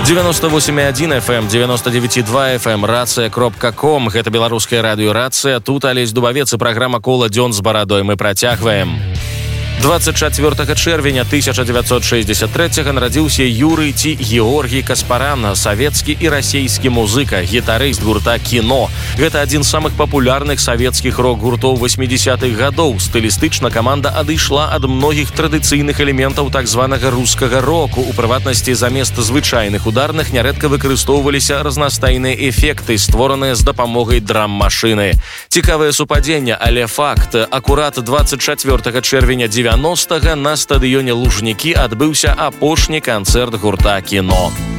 98,1 FM, 99,2 FM, рация.ком. Гэта беларуская радыёрацыя. Тут Алесь Дубавец і праграма «Кола дзён з барадой». Мы працягваем. 24 чэрвеня 1963 нарадзіўся Юрый ці Георгій Каспаран, савецкі і расейскі музыка, гітарыст гурта «Кіно». Гэта адзін з самых папулярных савецкіх рок-гуртоў 80-х гадоў. Стылістычна каманда адышла ад многіх традыцыйных элементаў так званага рускага року. У прыватнасці замест звычайных ударных нярэдка выкарыстоўваліся разнастайныя эфекты, створаныя з дапамогай драм-машыны. Цікавае супадзенне, але факт. Акурат 24 чэрвеня 90-га на стадыёне Лужнікі адбыўся апошні канцэрт гурта «Кіно».